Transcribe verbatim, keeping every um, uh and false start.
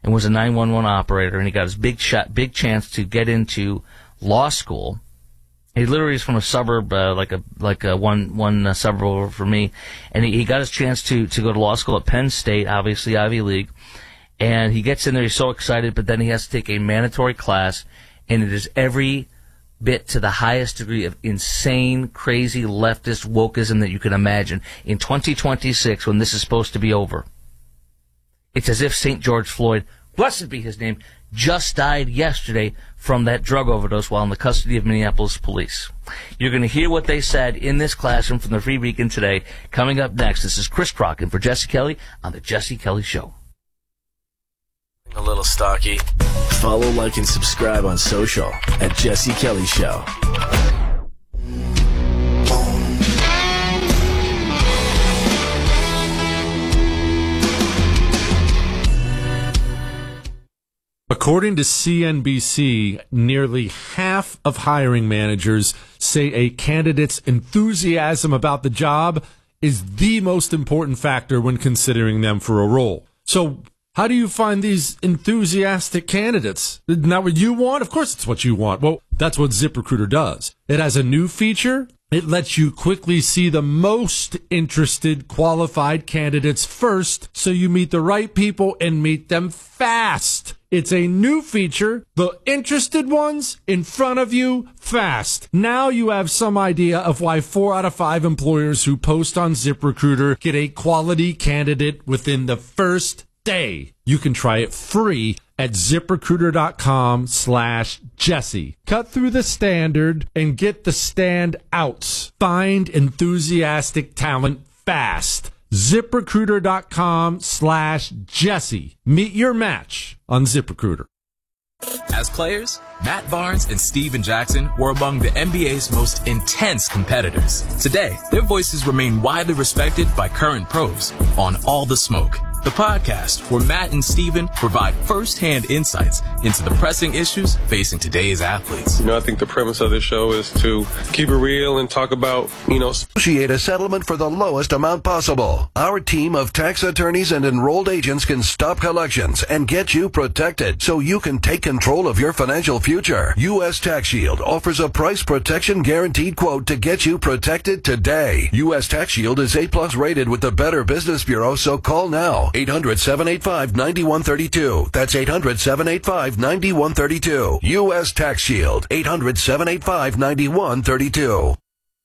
and was a nine one one operator, and he got his big shot, big chance to get into law school. He literally is from a suburb, uh, like a like a one one uh, suburb over for me, and he, he got his chance to to go to law school at Penn State, obviously Ivy League, and he gets in there. He's so excited, but then he has to take a mandatory class, and it is every bit to the highest degree of insane, crazy leftist wokeism that you can imagine in twenty twenty-six when this is supposed to be over. It's as if Saint George Floyd, blessed be his name, just died yesterday from that drug overdose while in the custody of Minneapolis police. You're going to hear what they said in this classroom from the Free Beacon today. Coming up next, this is Chris Crocken for Jesse Kelly on The Jesse Kelly Show. A little stocky. Follow, like, and subscribe on social at Jesse Kelly Show. According to C N B C, nearly half of hiring managers say a candidate's enthusiasm about the job is the most important factor when considering them for a role. So how do you find these enthusiastic candidates? Isn't that what you want? Of course it's what you want. Well, that's what ZipRecruiter does. It has a new feature. It lets you quickly see the most interested qualified candidates first, so you meet the right people and meet them fast. It's a new feature. The interested ones in front of you fast. Now you have some idea of why four out of five employers who post on ZipRecruiter get a quality candidate within the first day. You can try it free at ZipRecruiter.com slash Jesse. Cut through the standard and get the stand outs. Find enthusiastic talent fast. ZipRecruiter.com slash Jesse. Meet your match on ZipRecruiter. As players, Matt Barnes and Steven Jackson were among the N B A's most intense competitors. Today, their voices remain widely respected by current pros on All the Smoke, the podcast where Matt and Steven provide first-hand insights into the pressing issues facing today's athletes. You know, I think the premise of this show is to keep it real and talk about, you know... Negotiate a settlement for the lowest amount possible. Our team of tax attorneys and enrolled agents can stop collections and get you protected so you can take control of your financial future. U S Tax Shield offers a price protection guaranteed quote to get you protected today. U S Tax Shield is A plus rated with the Better Business Bureau, so call now. eight hundred, seven eight five, nine one three two. That's eight hundred, seven eight five, nine one three two. U S Tax Shield. eight hundred, seven eight five, nine one three two.